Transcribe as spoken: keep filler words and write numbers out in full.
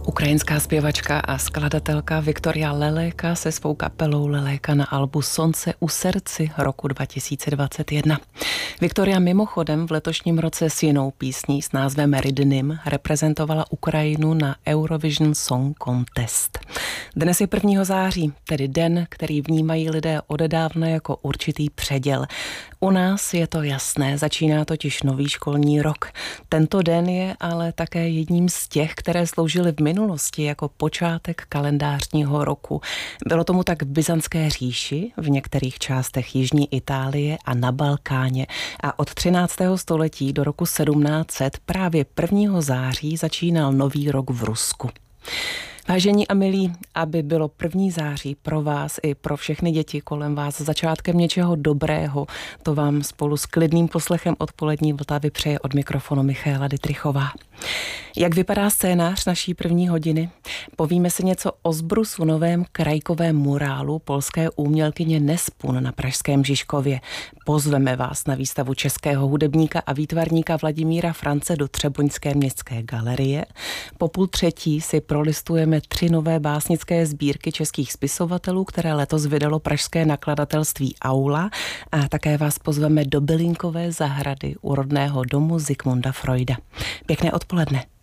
Ukrajinská zpěvačka a skladatelka Viktoria Leleka se svou kapelou Leleka na albu Sonce u srdci roku dva tisíce dvacet jedna. Viktoria mimochodem v letošním roce s jinou písní s názvem Rydnym reprezentovala Ukrajinu na Eurovision Song Contest. Dnes je prvního září, tedy den, který vnímají lidé odedávna jako určitý předěl. U nás je to jasné, začíná totiž nový školní rok. Tento den je ale také jedním z těch, které sloužily v minulosti jako počátek kalendářního roku. Bylo tomu tak v Byzantské říši, v některých částech jižní Itálie a na Balkáně. A od třináctého století do roku sedmnáct set právě prvního září začínal nový rok v Rusku. Vážení a milí, aby bylo první září pro vás i pro všechny děti kolem vás začátkem něčeho dobrého, to vám spolu s klidným poslechem odpolední Vltavy přeje od mikrofonu Michaela Dittrichová. Jak vypadá scénář naší první hodiny? Povíme si něco o zbrusu novém krajkovém murálu polské umělkyně Nespun na pražském Žižkově. Pozveme vás na výstavu českého hudebníka a výtvarníka Vladimíra France do Třeboňské městské galerie. Po půl třetí si prolistujeme tři nové básnické sbírky českých spisovatelů, které letos vydalo pražské nakladatelství Aula, a také vás pozveme do bylinkové zahrady u rodného domu Sigmunda Freuda. Pěkné odpoledne.